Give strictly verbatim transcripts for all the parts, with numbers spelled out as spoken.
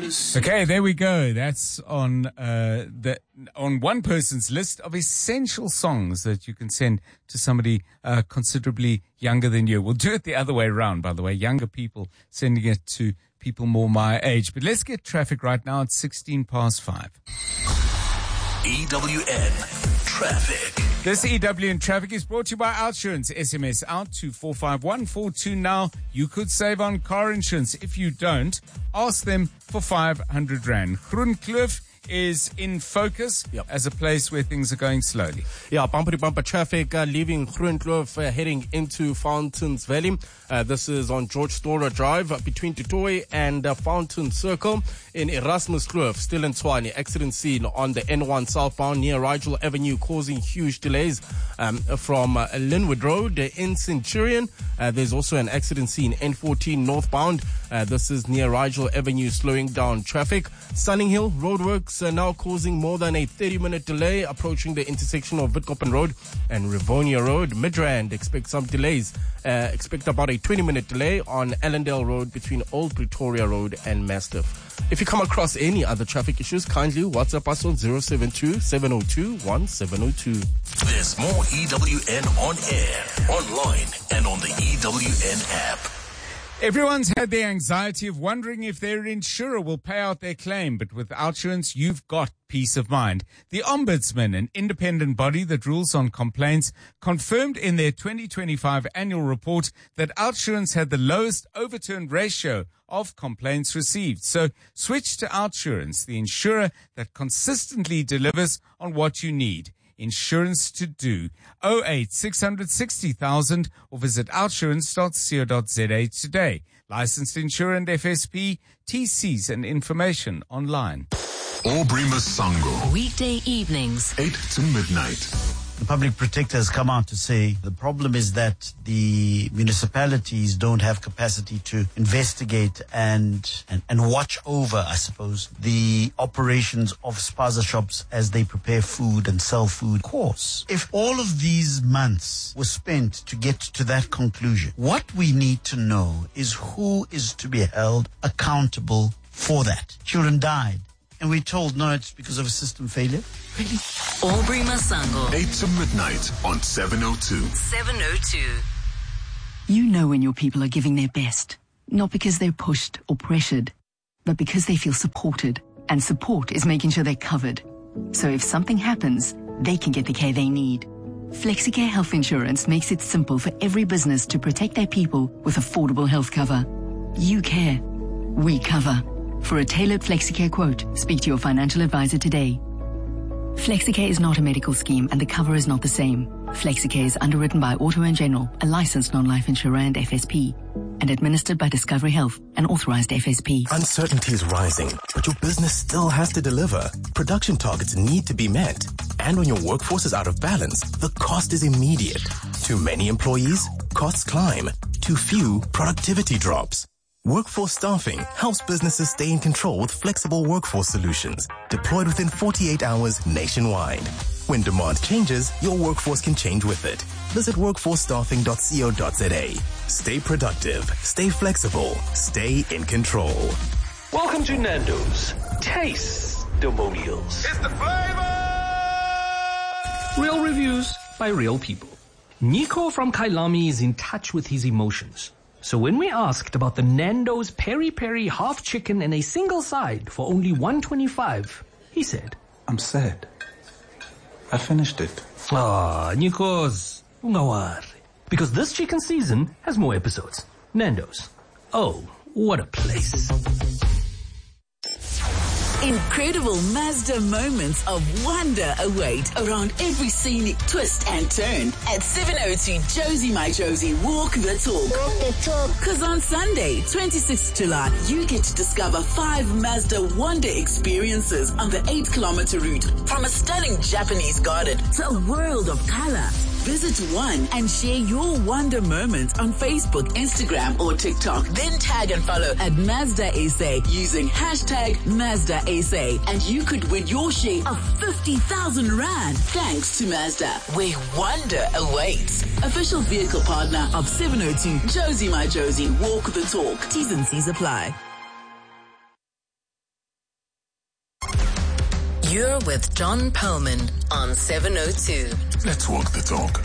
news. Okay, there we go. That's on uh, the on one person's list of essential songs that you can send to somebody uh, considerably younger than you. We'll do it the other way around, by the way. Younger people sending it to people more my age. But let's get traffic right now. It's sixteen past five. E W N Traffic. This E W N Traffic is brought to you by Outsurance. S M S out to four five one four two now. You could save on car insurance. If you don't, ask them for five hundred rand. Groenkloof is in focus Yep. as a place where things are going slowly. Yeah, bumper to bumper traffic uh, leaving Groenkloof, uh, heading into Fountains Valley. Uh, this is on George Storer Drive uh, between Tutoy and uh, Fountain Circle. In Erasmus Kloof, still in Tshwane, accident scene on the N one southbound near Rigel Avenue, causing huge delays um, from uh, Linwood Road uh, in Centurion. Uh, there's also an accident scene N fourteen northbound. Uh, this is near Rigel Avenue, slowing down traffic. Sunninghill roadworks are now causing more than a thirty minute delay approaching the intersection of Witkoppen Road and Rivonia Road. Midrand expect some delays. Uh, expect about a twenty minute delay on Allendale Road between Old Pretoria Road and Mastiff. If you come across any other traffic issues, kindly WhatsApp us on zero seven two, seven zero two, one seven zero two. There's more E W N on air, online, and on the E W N app. Everyone's had the anxiety of wondering if their insurer will pay out their claim, but with Outsurance, you've got peace of mind. The Ombudsman, an independent body that rules on complaints, confirmed in their twenty twenty-five annual report that Outsurance had the lowest overturned ratio of complaints received. So switch to Outsurance, the insurer that consistently delivers on what you need. Insurance to do. oh eight six hundred sixty thousand or visit outsurance dot co dot za today. Licensed insurer and F S P, T Cs and information online. Aubrey Masango, Weekday evenings. eight to midnight. The public protector has come out to say the problem is that the municipalities don't have capacity to investigate and, and, and watch over, I suppose, the operations of spaza shops as they prepare food and sell food. Of course, if all of these months were spent to get to that conclusion, what we need to know is who is to be held accountable for that. Children died. And we're told, no, it's because of a system failure. Really? Aubrey Masango. eight to midnight on seven oh two. seven oh two. You know when your people are giving their best, not because they're pushed or pressured, but because they feel supported. And support is making sure they're covered. So if something happens, they can get the care they need. FlexiCare Health Insurance makes it simple for every business to protect their people with affordable health cover. You care. We cover. For a tailored FlexiCare quote, speak to your financial advisor today. FlexiCare is not a medical scheme and the cover is not the same. FlexiCare is underwritten by Auto and General, a licensed non-life insurer and F S P, and administered by Discovery Health, an authorized F S P. Uncertainty is rising, but your business still has to deliver. Production targets need to be met. And when your workforce is out of balance, the cost is immediate. Too many employees, costs climb. Too few, productivity drops. Workforce Staffing helps businesses stay in control with flexible workforce solutions, deployed within forty-eight hours nationwide. When demand changes, your workforce can change with it. Visit workforce staffing dot co dot za. Stay productive, stay flexible, stay in control. Welcome to Nando's Taste Demonials. It's the flavor! Real reviews by real people. Nico from Kailami is in touch with his emotions. So when we asked about the Nando's Peri Peri half chicken and a single side for only one twenty-five, he said, I'm sad. I finished it. Ah, Nikos, ungawari. Because this chicken season has more episodes. Nando's. Oh, what a place. Incredible Mazda moments of wonder await around every scenic twist and turn at seven oh two Josie My Josie Walk the Talk. Walk the Talk. Because on Sunday, twenty-sixth of July, you get to discover five Mazda wonder experiences on the eight kilometer route from a stunning Japanese garden to a world of color. Visit one and share your wonder moments on Facebook, Instagram, or TikTok. Then tag and follow at Mazda S A using hashtag Mazda S A, and you could win your share of fifty thousand rand thanks to Mazda, where wonder awaits. Official vehicle partner of seven oh two Josie My Josie Walk the Talk. T's and C's apply. You're with John Perlman on seven oh two. Let's walk the talk.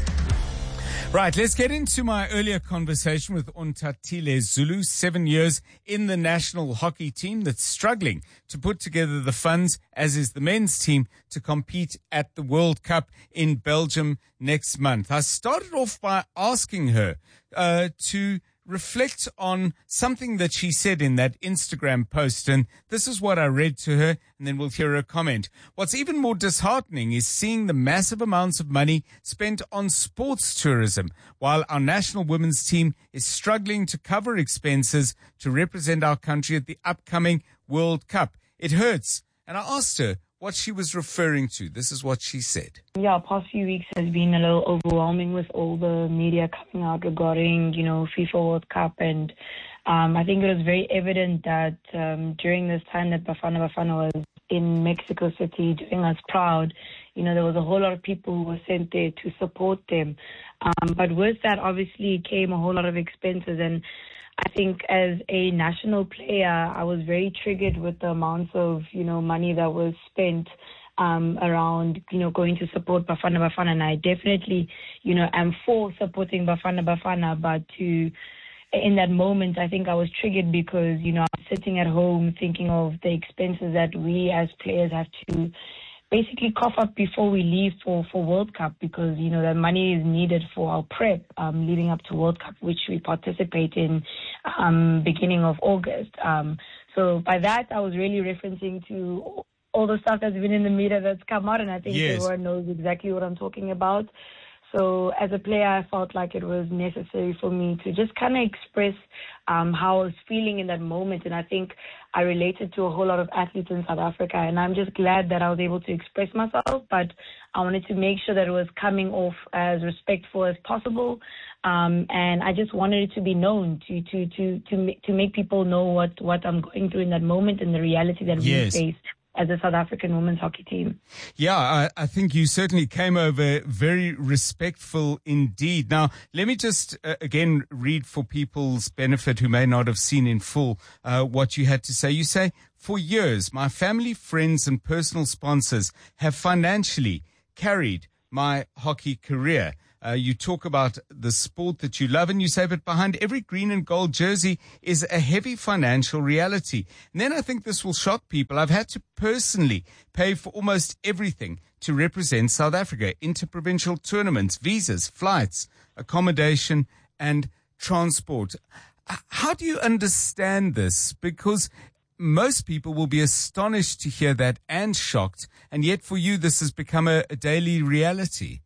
Right, let's get into my earlier conversation with Ontatile Zulu, seven years in the national hockey team that's struggling to put together the funds, as is the men's team, to compete at the World Cup in Belgium next month. I started off by asking her uh, to reflect on something that she said in that Instagram post, and this is what I read to her, and then we'll hear her comment. What's even more disheartening is seeing the massive amounts of money spent on sports tourism, while our national women's team is struggling to cover expenses to represent our country at the upcoming World Cup. It hurts. And I asked her what she was referring to. This is what she said. Yeah, past few weeks has been a little overwhelming with all the media coming out regarding, you know, FIFA World Cup. And um, I think it was very evident that um, during this time that Bafana Bafana was in Mexico City doing us proud, you know, there was a whole lot of people who were sent there to support them. Um, but with that, obviously, came a whole lot of expenses. And I think as a national player, I was very triggered with the amounts of, you know, money that was spent um, around, you know, going to support Bafana Bafana. And I definitely, you know, am for supporting Bafana Bafana. But to, in that moment, I think I was triggered because, you know, I'm sitting at home thinking of the expenses that we as players have to basically cough up before we leave for, for World Cup, because, you know, the money is needed for our prep um, leading up to World Cup, which we participate in um, beginning of August. Um, so by that, I was really referencing to all the stuff that's been in the media that's come out, and I think yes. everyone knows exactly what I'm talking about. So as a player, I felt like it was necessary for me to just kind of express um, how I was feeling in that moment. And I think I related to a whole lot of athletes in South Africa. And I'm just glad that I was able to express myself. But I wanted to make sure that it was coming off as respectful as possible. Um, and I just wanted it to be known, to to to to, to make people know what, what I'm going through in that moment and the reality that yes. we face as a South African women's hockey team. Yeah, I, I think you certainly came over very respectful indeed. Now, let me just uh, again read for people's benefit who may not have seen in full uh, what you had to say. You say, for years, my family, friends and personal sponsors have financially carried my hockey career. Uh, you talk about the sport that you love, and you say, but behind every green and gold jersey is a heavy financial reality. And then I think this will shock people. I've had to personally pay for almost everything to represent South Africa: interprovincial tournaments, visas, flights, accommodation, and transport. How do you understand this? Because most people will be astonished to hear that and shocked, and yet for you this has become a, a daily reality.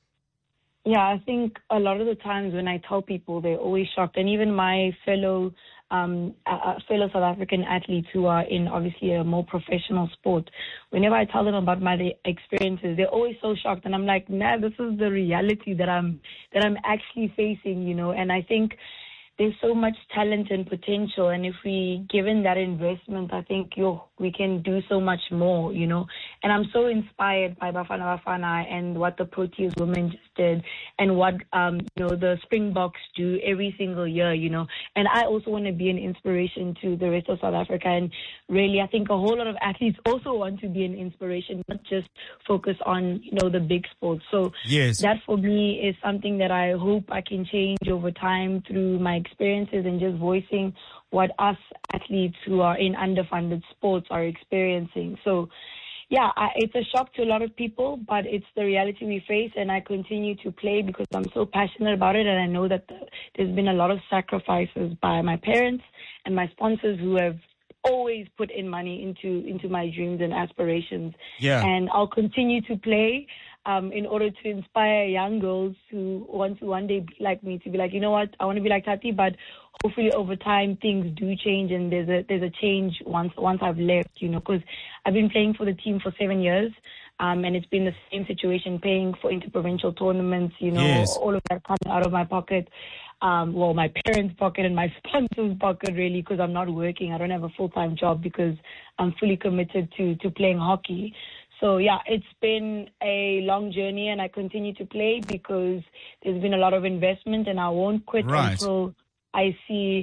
Yeah, I think a lot of the times when I tell people, they're always shocked. And even my fellow um, uh, fellow South African athletes who are in obviously a more professional sport, whenever I tell them about my experiences, they're always so shocked. And I'm like, nah, this is the reality that I'm that I'm actually facing, you know. And I think there's so much talent and potential, and if we given that investment, I think yo, we can do so much more, you know. And I'm so inspired by Bafana Bafana and what the Proteas women just did, and what um, you know, the Springboks do every single year, you know. And I also want to be an inspiration to the rest of South Africa. And really, I think a whole lot of athletes also want to be an inspiration, not just focus on, you know, the big sports. So yes. that for me is something that I hope I can change over time through my experiences and just voicing what us athletes who are in underfunded sports are experiencing. So, yeah, I, it's a shock to a lot of people, but it's the reality we face, and I continue to play because I'm so passionate about it, and I know that the, there's been a lot of sacrifices by my parents and my sponsors who have always put in money into into my dreams and aspirations. Yeah. And I'll continue to play um, in order to inspire young girls who want to one day be like me, to be like, you know what, I want to be like Tati, but hopefully over time things do change, and there's a there's a change once once I've left, you know, because I've been playing for the team for seven years, um, and it's been the same situation, paying for interprovincial tournaments, you know, yes. all of that coming out of my pocket. Um, well, my parents' pocket and my sponsor's pocket, really, because I'm not working. I don't have a full-time job because I'm fully committed to, to playing hockey. So, yeah, it's been a long journey, and I continue to play because there's been a lot of investment, and I won't quit right. until I see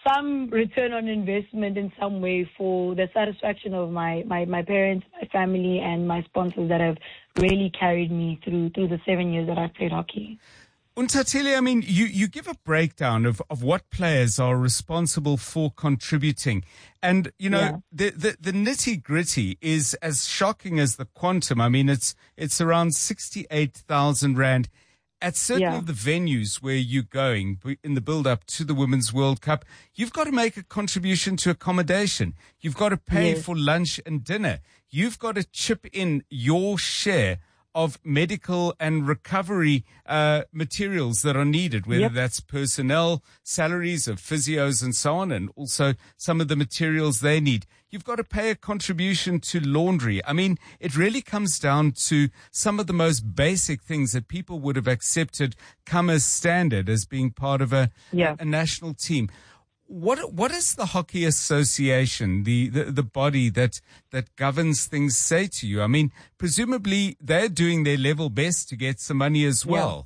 some return on investment in some way for the satisfaction of my, my, my parents, my family, and my sponsors that have really carried me through through the seven years that I've played hockey. Untatile, I mean, you, you give a breakdown of, of what players are responsible for contributing. And, you know, yeah. the, the, the nitty gritty is as shocking as the quantum. I mean, it's, it's around sixty-eight thousand rand at certain yeah. of the venues where you're going in the build up to the Women's World Cup. You've got to make a contribution to accommodation. You've got to pay yes. for lunch and dinner. You've got to chip in your share of medical and recovery uh, materials that are needed, whether yep. that's personnel, salaries of physios and so on, and also some of the materials they need. You've got to pay a contribution to laundry. I mean, it really comes down to some of the most basic things that people would have accepted come as standard as being part of a, yeah. a, a national team. What what does the Hockey Association, the, the, the body that that governs things, say to you? I mean, presumably they're doing their level best to get some money as well.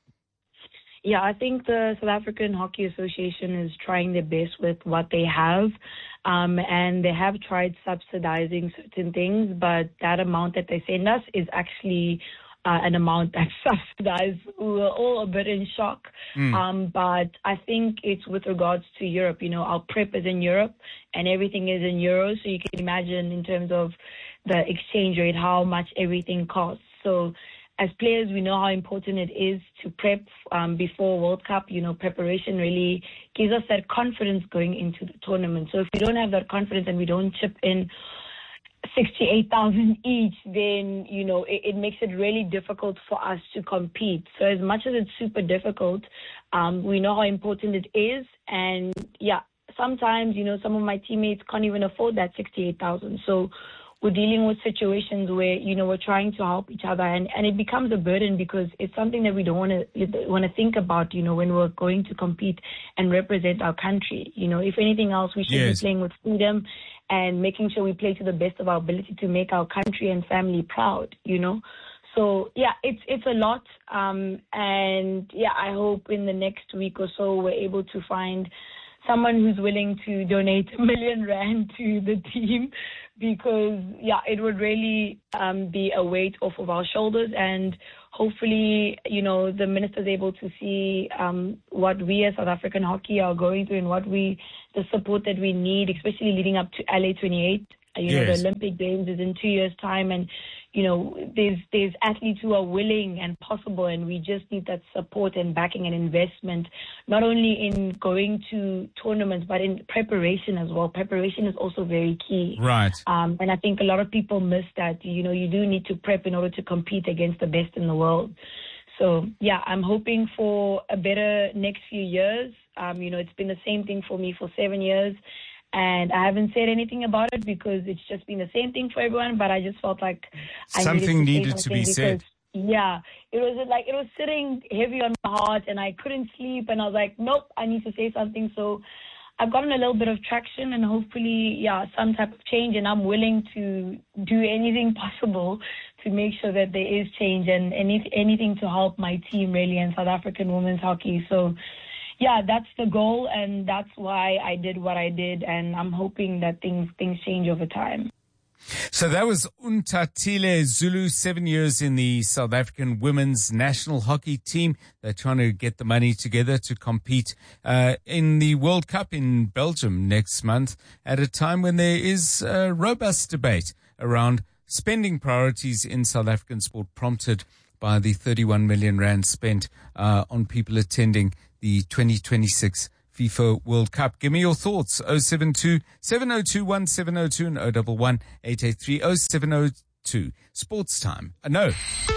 Yeah, yeah I think the South African Hockey Association is trying their best with what they have, um, and they have tried subsidizing certain things, but that amount that they send us is actually Uh, an amount that's subsidized. We were all a bit in shock. Mm. Um, but I think it's with regards to Europe. You know, our prep is in Europe and everything is in euros. So you can imagine in terms of the exchange rate, how much everything costs. So as players, we know how important it is to prep um, before World Cup. You know, preparation really gives us that confidence going into the tournament. So if we don't have that confidence and we don't chip in sixty-eight thousand each, then, you know, it, it makes it really difficult for us to compete. So as much as it's super difficult, um, we know how important it is. And yeah, sometimes, you know, some of my teammates can't even afford that sixty-eight thousand. So we're dealing with situations where, you know, we're trying to help each other, and, and it becomes a burden because it's something that we don't want to want to think about, you know, when we're going to compete and represent our country. You know, if anything else, we should yes. be playing with freedom and making sure we play to the best of our ability to make our country and family proud, you know. So, yeah, it's it's a lot. Um, and, yeah, I hope in the next week or so we're able to find someone who's willing to donate a million rand to the team, because, yeah, it would really um, be a weight off of our shoulders. And hopefully, you know, the minister's able to see um, what we as South African hockey are going through and what we, the support that we need, especially leading up to L A twenty-eight. You yes. know, the Olympic Games is in two years' time, and, you know, there's there's athletes who are willing and possible, and we just need that support and backing and investment, not only in going to tournaments, but in preparation as well. Preparation is also very key. Right. Um, and I think a lot of people miss that. You know, you do need to prep in order to compete against the best in the world. So, yeah, I'm hoping for a better next few years. Um, you know, it's been the same thing for me for seven years. And I haven't said anything about it because it's just been the same thing for everyone. But I just felt like I something needed to, needed to be because, said. Yeah, it was like it was sitting heavy on my heart, and I couldn't sleep. And I was like, nope, I need to say something. So I've gotten a little bit of traction, and hopefully, yeah, some type of change. And I'm willing to do anything possible to make sure that there is change, and any, anything to help my team really in South African women's hockey. So, yeah, that's the goal, and that's why I did what I did, and I'm hoping that things things change over time. So that was Untatile Zulu, seven years in the South African women's national hockey team. They're trying to get the money together to compete uh, in the World Cup in Belgium next month, at a time when there is a robust debate around spending priorities in South African sport, prompted by the thirty-one million rand spent uh, on people attending the twenty twenty-six FIFA World Cup. Give me your thoughts. oh seven two, seven oh two, one seven oh two and oh one one, eight eight three, oh seven oh two. Sports time. Uh, no.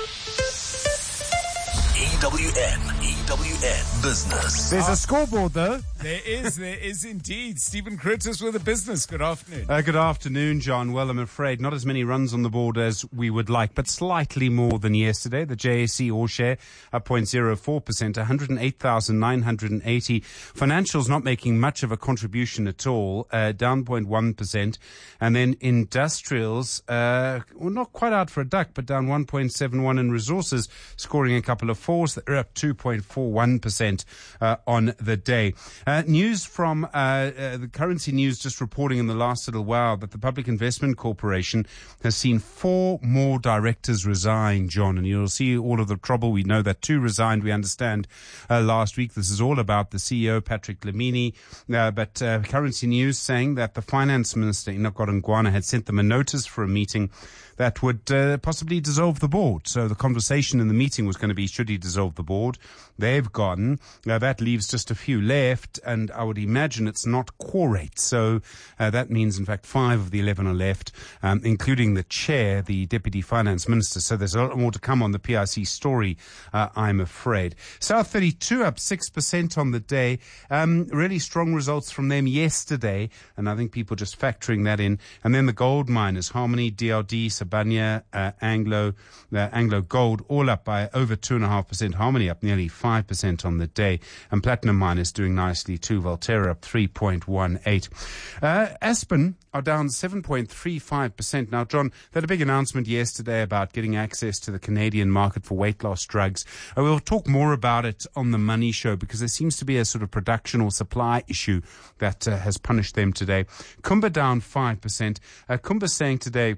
E W N, E W N Business. There's a scoreboard, though. There is, there is indeed. Stephen Curtis with the business. Good afternoon. Uh, good afternoon, John. Well, I'm afraid not as many runs on the board as we would like, but slightly more than yesterday. The J S E All Share up zero point zero four percent, one hundred eight thousand nine hundred eighty. Financials not making much of a contribution at all, uh, down zero point one percent. And then Industrials, uh, well, not quite out for a duck, but down one point seven one. And Resources scoring a couple of fours. They're up two point four one percent uh, on the day. Uh, news from uh, uh, the Currency News just reporting in the last little while that the Public Investment Corporation has seen four more directors resign, John, and you'll see all of the trouble. We know that two resigned, we understand, uh, last week. This is all about the C E O, Patrick Lamini, uh, but uh, Currency News saying that the Finance Minister, Enoch Godongwana, had sent them a notice for a meeting that would uh, possibly dissolve the board. So the conversation in the meeting was going to be, should he dissolve the board? They've gone. Now that leaves just a few left, and I would imagine it's not quorate. So uh, that means, in fact, five of the eleven are left, um, including the chair, the Deputy Finance Minister. So there's a lot more to come on the P I C story, uh, I'm afraid. South thirty-two up six percent on the day. Um, really strong results from them yesterday, and I think people just factoring that in. And then the gold miners, Harmony, D R D, Sibanye, uh, Anglo, uh, Anglo Gold, all up by over two and a half percent. Harmony up nearly five percent on the day, and platinum miners doing nicely too. Valterra up three point one eight. Uh, Aspen are down seven point three five percent. Now, John, they had a big announcement yesterday about getting access to the Canadian market for weight loss drugs. Uh, we'll talk more about it on the Money Show, because there seems to be a sort of production or supply issue that uh, has punished them today. Kumba down five percent. Uh, Kumba saying today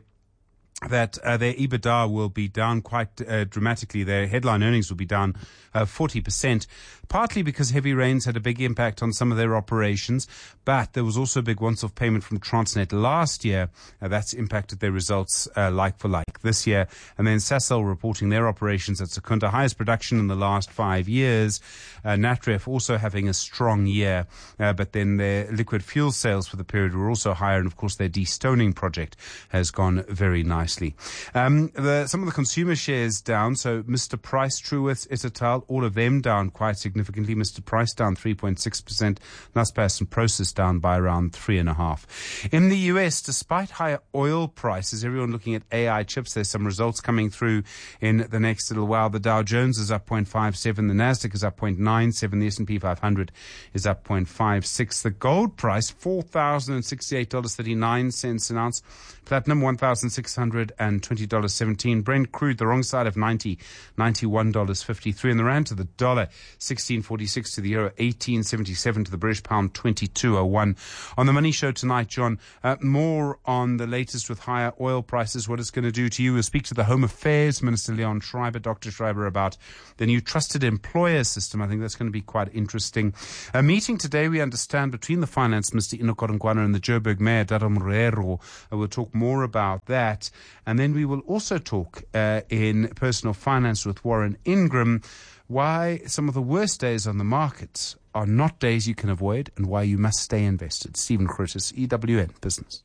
that uh, their EBITDA will be down quite uh, dramatically. Their headline earnings will be down uh, forty percent, partly because heavy rains had a big impact on some of their operations, but there was also a big once-off payment from Transnet last year. Uh, that's impacted their results uh, like for like this year. And then Sasol reporting their operations at Secunda, highest production in the last five years. Uh, Natref also having a strong year, uh, but then their liquid fuel sales for the period were also higher, and of course their destoning project has gone very nicely. Um, the, some of the consumer shares down. So Mister Price, Truworths, Itotal, all of them down quite significantly. Mister Price down three point six percent. Naspers and Prosus down by around three and a half. In the U S, despite higher oil prices, everyone looking at A I chips. There's some results coming through in the next little while. The Dow Jones is up zero point five seven. The Nasdaq is up zero point nine seven. The S and P five hundred is up zero point five six. The gold price, four thousand sixty-eight dollars and thirty-nine cents an ounce. Platinum, one thousand six hundred twenty dollars and seventeen. Brent crude, the wrong side of ninety, ninety-one dollars and fifty-three. And the rand to the dollar, sixteen forty-six to the euro, eighteen seventy-seven to the British pound, twenty-two oh one. On the Money Show tonight, John, uh, more on the latest with higher oil prices, what it's going to do to you. We'll speak to the Home Affairs Minister, Leon Schreiber, Doctor Schreiber, about the new trusted employer system. I think that's going to be quite interesting. A meeting today, we understand, between the Finance Minister, Enoch Godongwana, and the Joburg Mayor, Dada Morero. Uh, we'll talk more about that. And then we will also talk uh, in personal finance with Warren Ingram, why some of the worst days on the markets are not days you can avoid, and why you must stay invested. Stephen Curtis, E W N Business.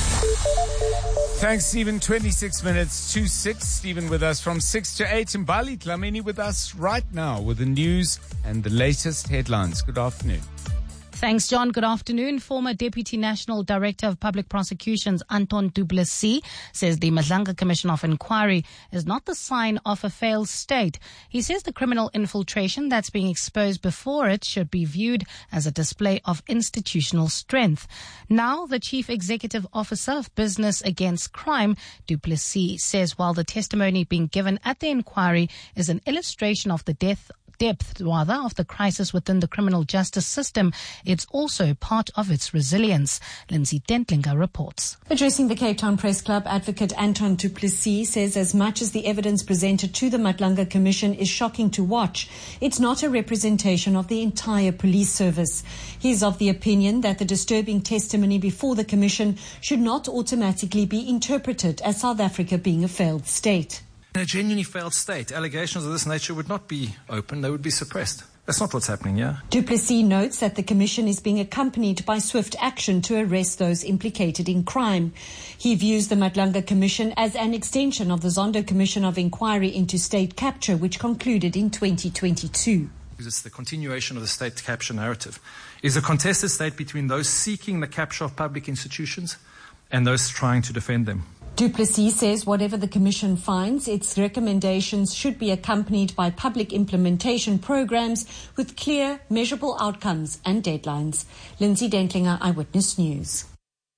Thanks, Stephen. twenty-six minutes to six. Stephen with us from six to eight. And Bali Dlamini with us right now with the news and the latest headlines. Good afternoon. Thanks, John. Good afternoon. Former Deputy National Director of Public Prosecutions, Anton du Plessis, says the Madlanga Commission of Inquiry is not the sign of a failed state. He says the criminal infiltration that's being exposed before it should be viewed as a display of institutional strength. Now, the Chief Executive Officer of Business Against Crime, du Plessis, says while the testimony being given at the inquiry is an illustration of the death depth, rather, of the crisis within the criminal justice system, it's also part of its resilience. Lindsay Dentlinger reports. Addressing the Cape Town Press Club, advocate Anton du Plessis says as much as the evidence presented to the Madlanga Commission is shocking to watch, it's not a representation of the entire police service. He's of the opinion that the disturbing testimony before the Commission should not automatically be interpreted as South Africa being a failed state. In a genuinely failed state, allegations of this nature would not be open, they would be suppressed. That's not what's happening here. Du Plessis notes that the Commission is being accompanied by swift action to arrest those implicated in crime. He views the Madlanga Commission as an extension of the Zondo Commission of Inquiry into State Capture, which concluded in twenty twenty-two. It's the continuation of the state capture narrative. It is a contested state between those seeking the capture of public institutions and those trying to defend them. Du Plessis says whatever the Commission finds, its recommendations should be accompanied by public implementation programs with clear, measurable outcomes and deadlines. Lindsay Dentlinger, Eyewitness News.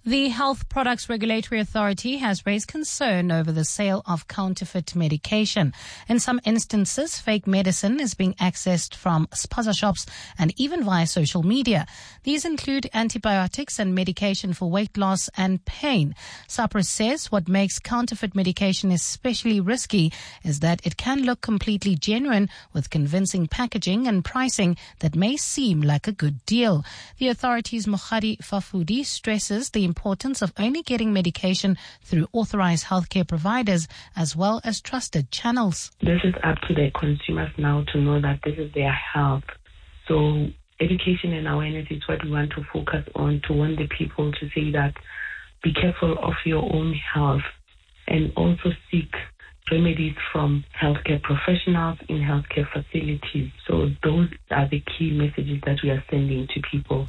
The Health Products Regulatory Authority has raised concern over the sale of counterfeit medication. In some instances, fake medicine is being accessed from spaza shops and even via social media. These include antibiotics and medication for weight loss and pain. SAPRA says what makes counterfeit medication especially risky is that it can look completely genuine with convincing packaging and pricing that may seem like a good deal. The authority's Mohari Fafudi stresses the importance of only getting medication through authorized healthcare providers as well as trusted channels. This is up to the consumers now to know that this is their health. So education and awareness is what we want to focus on, to want the people to say that be careful of your own health and also seek remedies from healthcare professionals in healthcare facilities. So those are the key messages that we are sending to people.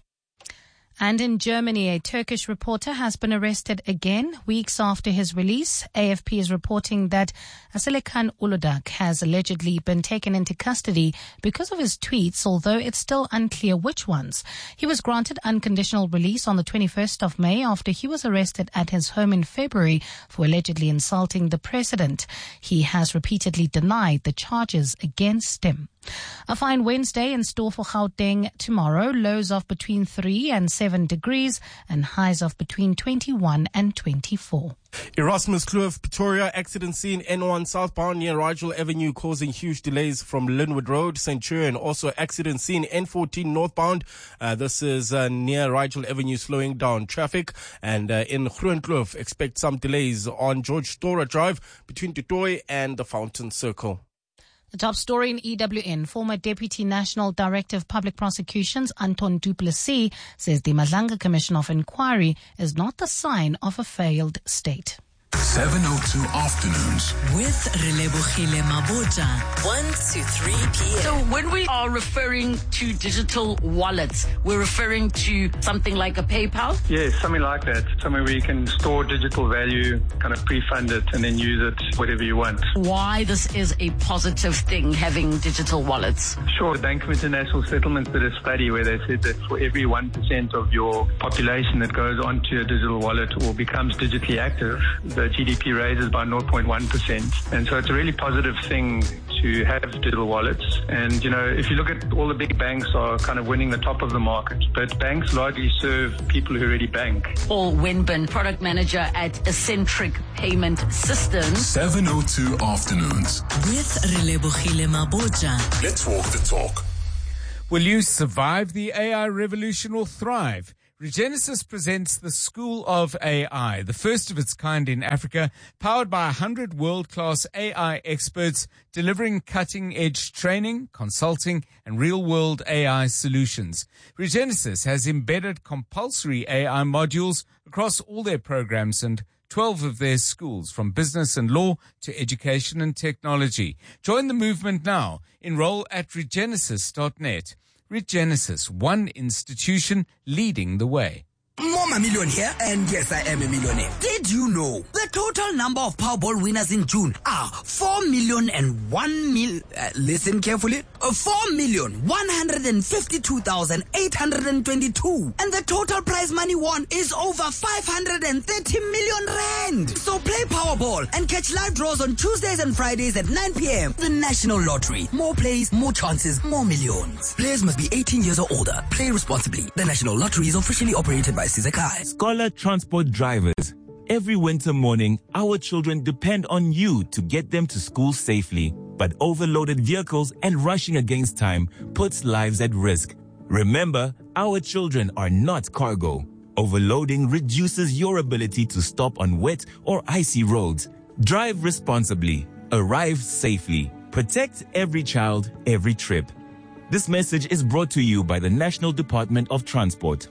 And in Germany, a Turkish reporter has been arrested again weeks after his release. A F P is reporting that Asilikan Uludak has allegedly been taken into custody because of his tweets, although it's still unclear which ones. He was granted unconditional release on the twenty-first of May after he was arrested at his home in February for allegedly insulting the president. He has repeatedly denied the charges against him. A fine Wednesday in store for Gauteng tomorrow. Lows of between three and seven degrees and highs of between twenty-one and twenty-four. Erasmus Kloof, Pretoria, accident scene N one southbound near Rigel Avenue causing huge delays from Linwood Road. Centurion, also accident scene N fourteen northbound. Uh, this is uh, near Rigel Avenue, slowing down traffic. And uh, in Groenkloof, expect some delays on George Storer Drive between Tutoy and the Fountain Circle. The top story in E W N, former Deputy National Director of Public Prosecutions Anton du Plessis says the Madlanga Commission of Inquiry is not the sign of a failed state. seven oh two afternoons. With Relebohile Mabota, one to three p.m. So when we are referring to digital wallets, we're referring to something like a PayPal? Yes, something like that. Somewhere where you can store digital value, kind of pre-fund it, and then use it whatever you want. Why this is a positive thing, having digital wallets? Sure, the Bank of International Settlements did a study where they said that for every one percent of your population that goes onto a digital wallet or becomes digitally active, the G D P raises by zero point one percent. And so it's a really positive thing to have digital wallets. And, you know, if you look at all the big banks are kind of winning the top of the market, but banks largely serve people who already bank. Paul Winburn, product manager at Eccentric Payment Systems. seven oh two afternoons. With Relebohile Mabota. Let's walk the talk. Will you survive the A I revolution or thrive? Regenesis presents the School of A I, the first of its kind in Africa, powered by one hundred world-class A I experts delivering cutting-edge training, consulting, and real-world A I solutions. Regenesis has embedded compulsory A I modules across all their programs and twelve of their schools, from business and law to education and technology. Join the movement now. Enroll at regenesis dot net. Regenesis, one institution leading the way. Mama Million here, and yes, I am a millionaire. Did you know the total number of Powerball winners in June are four million and one mil? Uh, listen carefully. Uh, four million one hundred fifty-two thousand eight hundred twenty-two, and the total prize money won is over five hundred thirty million rand. So play Powerball and catch live draws on Tuesdays and Fridays at nine p.m. The National Lottery. More plays, more chances, more millions. Players must be eighteen years or older. Play responsibly. The National Lottery is officially operated by Scholar Transport drivers. Every winter morning, our children depend on you to get them to school safely. But overloaded vehicles and rushing against time puts lives at risk. Remember, our children are not cargo. Overloading reduces your ability to stop on wet or icy roads. Drive responsibly. Arrive safely. Protect every child, every trip. This message is brought to you by the National Department of Transport.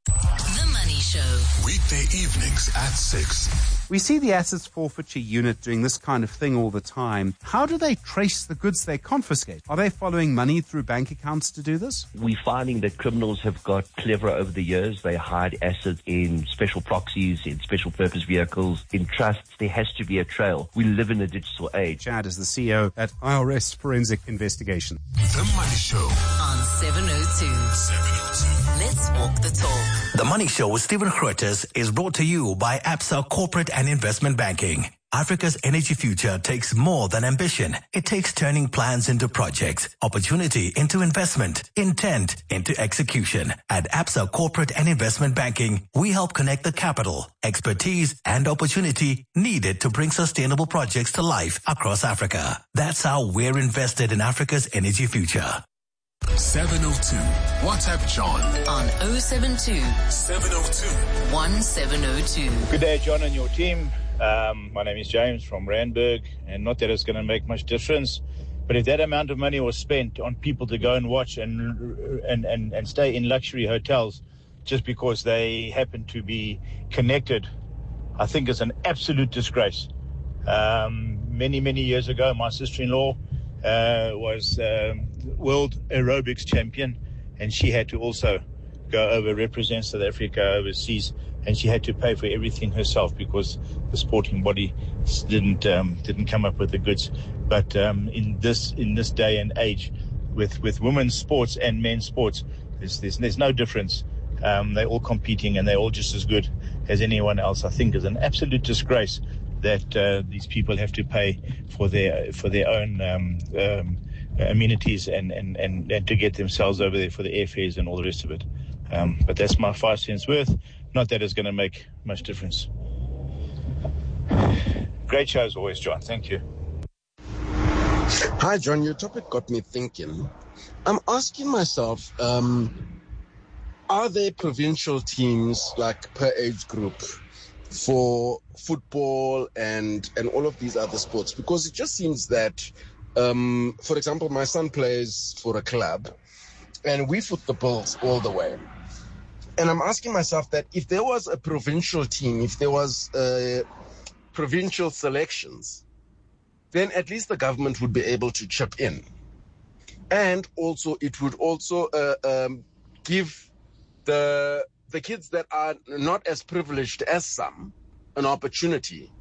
Weekday evenings at six. We see the assets forfeiture unit doing this kind of thing all the time. How do they trace the goods they confiscate? Are they following money through bank accounts to do this? We're finding that criminals have got cleverer over the years. They hide assets in special proxies, in special purpose vehicles, in trusts. There has to be a trail. We live in a digital age. Chad is the C E O at I R S Forensic Investigation. The Money Show on seven oh two. seven oh two. Let's walk the talk. The Money Show with Stephen Grootes is is brought to you by Absa Corporate and Investment Banking. Africa's energy future takes more than ambition. It takes turning plans into projects, opportunity into investment, intent into execution. At Absa Corporate and Investment Banking, we help connect the capital, expertise, and opportunity needed to bring sustainable projects to life across Africa. That's how we're invested in Africa's energy future. seven oh two. WhatsApp John on oh seven two, seven oh two, one seven oh two. Good day, John and your team. Um, my name is James from Randburg, and not that it's going to make much difference, but if that amount of money was spent on people to go and watch and and, and, and stay in luxury hotels just because they happen to be connected, I think it's an absolute disgrace. Um, many, many years ago, my sister-in-law uh, was um, world aerobics champion, and she had to also go over, represent South Africa overseas, and she had to pay for everything herself because the sporting body didn't um, didn't come up with the goods. But um, in this in this day and age, with, with women's sports and men's sports, there's there's, there's no difference. Um, they're all competing and they're all just as good as anyone else. I think it's an absolute disgrace that uh, these people have to pay for their for their own um, um, amenities and, and, and, and to get themselves over there for the airfares and all the rest of it. Um, but that's my five cents worth. Not that it's going to make much difference. Great show as always, John. Thank you. Hi, John. Your topic got me thinking. I'm asking myself, um, are there provincial teams, like per age group, for football and, and all of these other sports? Because it just seems that, um, for example, my son plays for a club, and we foot the bills all the way. And I'm asking myself that if there was a provincial team, if there was uh, provincial selections, then at least the government would be able to chip in. And also, it would also uh, um, give the the kids that are not as privileged as some an opportunity.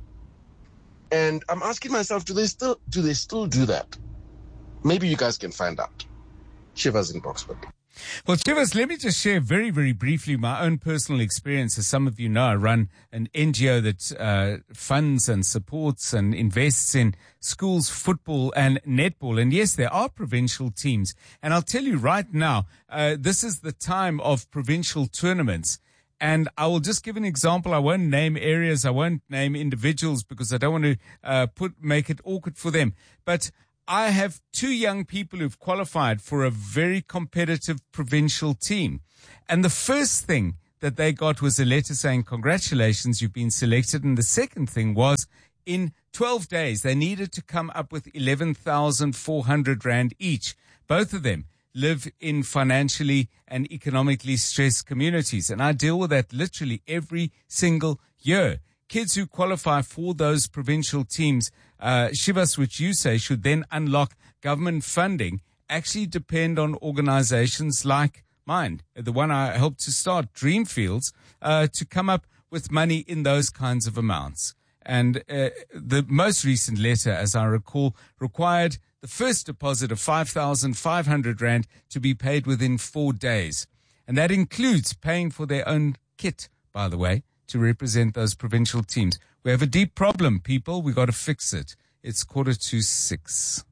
And I'm asking myself, do they still do they still do that? Maybe you guys can find out. Shivers in Boxford. Well, Shivers, let me just share very, very briefly my own personal experience. As some of you know, I run an N G O that uh, funds and supports and invests in schools, football and netball. And yes, there are provincial teams. And I'll tell you right now, uh, this is the time of provincial tournaments. And I will just give an example. I won't name areas. I won't name individuals because I don't want to uh, put make it awkward for them. But I have two young people who've qualified for a very competitive provincial team. And the first thing that they got was a letter saying, congratulations, you've been selected. And the second thing was, in twelve days, they needed to come up with eleven thousand four hundred rand each. Both of them live in financially and economically stressed communities. And I deal with that literally every single year. Kids who qualify for those provincial teams, uh, Shivas, which you say should then unlock government funding, actually depend on organizations like mine, the one I helped to start, Dreamfields, uh, to come up with money in those kinds of amounts. And uh, the most recent letter, as I recall, required the first deposit of five thousand five hundred rand to be paid within four days. And that includes paying for their own kit, by the way, to represent those provincial teams. We have a deep problem, people. We've got to fix it. It's quarter to six.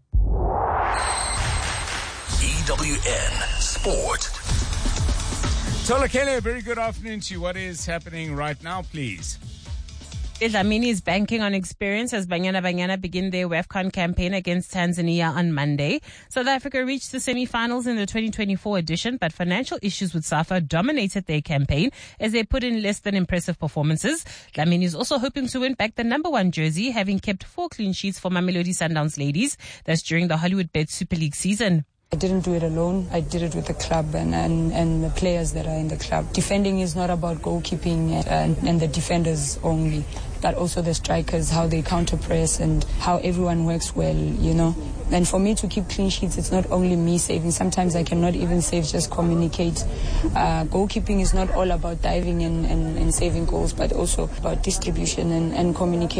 E W N Sport. Tola Kelly, very good afternoon to you. What is happening right now, please? Dlamini is banking on experience as Banyana Banyana begin their WAFCON campaign against Tanzania on Monday. South Africa reached the semi-finals in the twenty twenty-four edition, but financial issues with SAFA dominated their campaign as they put in less than impressive performances. Dlamini is also hoping to win back the number one jersey, having kept four clean sheets for Mamelodi Sundowns ladies. That's during the Hollywood Bet Super League season. I didn't do it alone. I did it with the club and, and, and the players that are in the club. Defending is not about goalkeeping and, and the defenders only, but also the strikers, how they counter press and how everyone works well, you know. And for me to keep clean sheets, it's not only me saving. Sometimes I cannot even save, just communicate. Uh, goalkeeping is not all about diving and, and, and saving goals, but also about distribution and, and communication.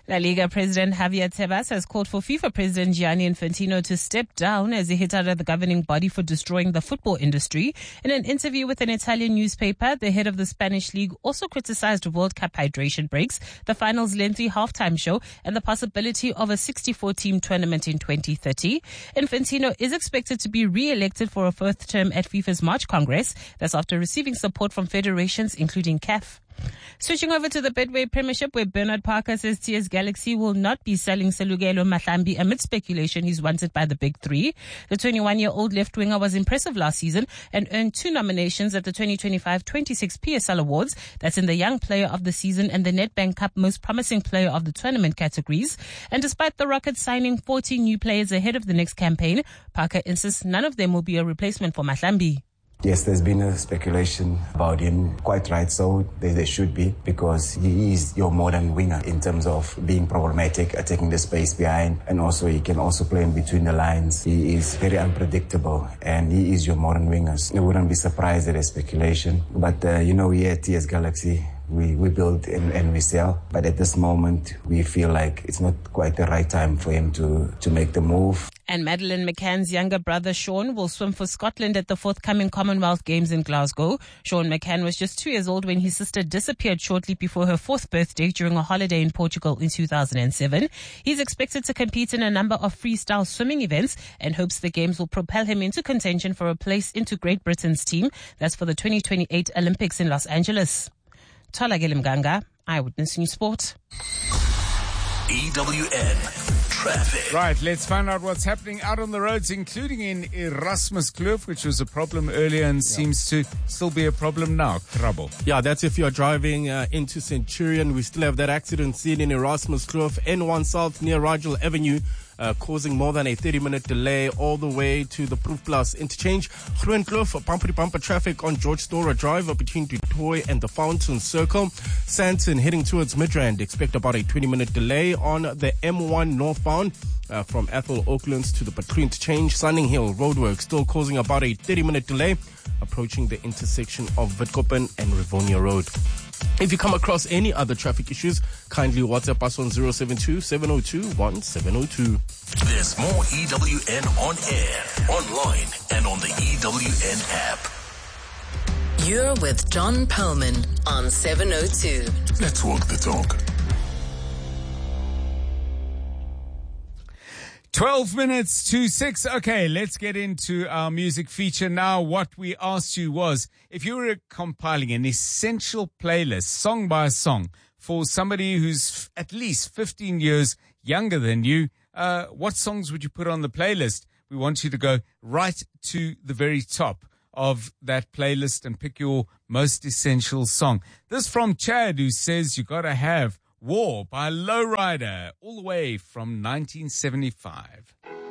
La Liga President Javier Tebas has called for FIFA President Gianni Infantino to step down as he hit out at the governing body for destroying the football industry. In an interview with an Italian newspaper, the head of the Spanish league also criticized World Cup hydration breaks, the final's lengthy halftime show, and the possibility of a sixty-four team tournament in twenty thirty. Infantino is expected to be re-elected for a fourth term at FIFA's March Congress. That's after receiving support from federations, including C A F. Switching over to the Betway Premiership, where Bernard Parker says T S Galaxy will not be selling Selugelo Mahlambi amid speculation he's wanted by the Big Three. The twenty-one-year-old left winger was impressive last season and earned two nominations at the twenty twenty-five twenty-six P S L Awards. That's in the Young Player of the Season and the Nedbank Cup Most Promising Player of the Tournament categories. And despite the Rockets signing fourteen new players ahead of the next campaign, Parker insists none of them will be a replacement for Mahlambi. Yes, there's been a speculation about him. Quite right, so there, there should be, because he is your modern winger in terms of being problematic, uh, taking the space behind, and also he can also play in between the lines. He is very unpredictable, and he is your modern wingers. I wouldn't be surprised at a speculation, but uh, you know, here at T S Galaxy, we, we build and, and we sell, but at this moment, we feel like it's not quite the right time for him to, to make the move. And Madeleine McCann's younger brother, Sean, will swim for Scotland at the forthcoming Commonwealth Games in Glasgow. Sean McCann was just two years old when his sister disappeared shortly before her fourth birthday during a holiday in Portugal in two thousand seven. He's expected to compete in a number of freestyle swimming events and hopes the Games will propel him into contention for a place into Great Britain's team. That's for the twenty twenty-eight Olympics in Los Angeles. Tola Gelimganga, Eyewitness News Sport. E W N Traffic. Right, let's find out what's happening out on the roads, including in Erasmus Kloof, which was a problem earlier and yeah. seems to still be a problem now. Trouble. Yeah, that's if you're driving uh, into Centurion. We still have that accident scene in Erasmus Kloof, N one South near Rigel Avenue. Uh, causing more than a thirty-minute delay all the way to the Proof Plus interchange. Groenkloof, bumper-to-bumper traffic on George Storer Drive between Du Toit and the Fountain Circle. Sandton heading towards Midrand. Expect about a twenty-minute delay on the M one northbound uh, from Athol Oaklands to the Patru interchange. Sunninghill roadwork still causing about a thirty-minute delay approaching the intersection of Witkoppen and Rivonia Road. If you come across any other traffic issues, kindly WhatsApp us on zero seven two, seven zero two, one seven zero two. There's more E W N on air, online, and on the E W N app. You're with John Perlman on seven oh two. Let's walk the talk. twelve minutes to six. Okay, let's get into our music feature now. What we asked you was, if you were compiling an essential playlist, song by song, for somebody who's at least fifteen years younger than you, uh, what songs would you put on the playlist? We want you to go right to the very top of that playlist and pick your most essential song. This from Chad, who says you gotta have War by Lowrider, all the way from nineteen seventy-five.